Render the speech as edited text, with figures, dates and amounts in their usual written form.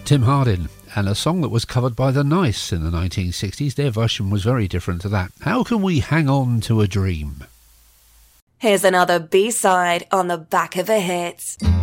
Tim Hardin, and a song that was covered by The Nice in the 1960s. Their version was very different to that. How Can We Hang On to a Dream? Here's another B-side on the back of a hit.